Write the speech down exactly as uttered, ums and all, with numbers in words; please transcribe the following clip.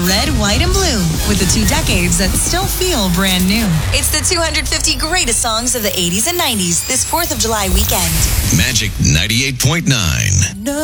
red, white, and blue with the two decades that still feel brand new. It's the two hundred fifty greatest songs of the eighties and nineties this fourth of July weekend. Magic ninety-eight point nine. No.